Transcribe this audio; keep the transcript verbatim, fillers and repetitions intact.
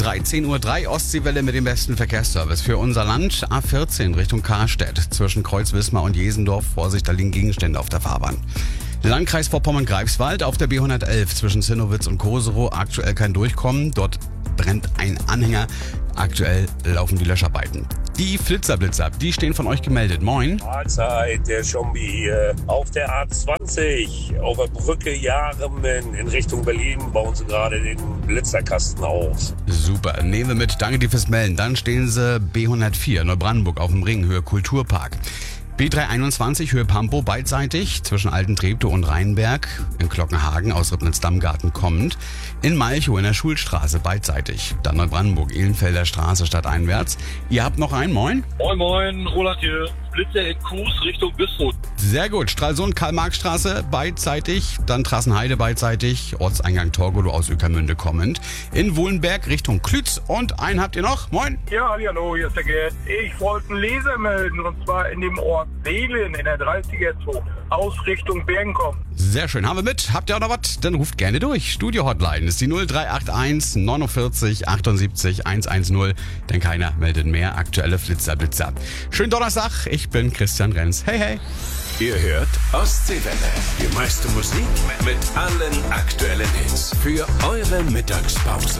dreizehn Uhr drei, Ostseewelle mit dem besten Verkehrsservice für unser Land. A vierzehn Richtung Karstedt zwischen Kreuzwismar und Jesendorf. Vorsicht, da liegen Gegenstände auf der Fahrbahn. Landkreis Vorpommern-Greifswald auf der B hundertelf zwischen Zinnowitz und Koserow. Aktuell kein Durchkommen. Dort brennt ein Anhänger. Aktuell laufen die Löscharbeiten. Die Flitzerblitzer, die stehen von euch gemeldet. Moin. Mahlzeit, der Schombi hier. Auf der A zwanzig, auf der Brücke Jaremen in Richtung Berlin bauen sie gerade den Blitzerkasten aus. Super, nehmen wir mit. Danke dir fürs Melden. Dann stehen sie B hundertvier, Neubrandenburg auf dem Ring, Höhe Kulturpark. B dreihunderteinundzwanzig, Höhe Pampo, beidseitig, zwischen Alten Treptow und Rheinberg, in Glockenhagen aus Ribnitz-Dammgarten kommend, in Malchow in der Schulstraße, beidseitig, dann Neubrandenburg, Ehlenfelder Straße stadteinwärts. Ihr habt noch einen, moin? Moin moin, Roland hier, Blitzer in Kues Richtung Bisrot. Sehr gut, Stralsund, Karl-Marx-Straße, beidseitig, dann Trassenheide, beidseitig, Ortseingang Torgolo aus Ueckermünde kommend, in Wohlenberg Richtung Klütz und einen habt ihr noch, moin? Ja, hallo, hier ist der Gerd. Ich wollte einen Leser melden, und zwar in dem Ort Seelen in der dreißiger-Zone, aus Richtung Bergen kommen. Sehr schön, haben wir mit. Habt ihr auch noch was? Dann ruft gerne durch. Studio-Hotline ist die null drei acht eins neunundvierzig achtundsiebzig hundertzehn, denn keiner meldet mehr. Aktuelle Flitzer-Blitzer. Schönen Donnerstag, ich bin Christian Renz. Hey, hey. Ihr hört Ostseewelle. Die meiste Musik mit allen aktuellen Hits für eure Mittagspause.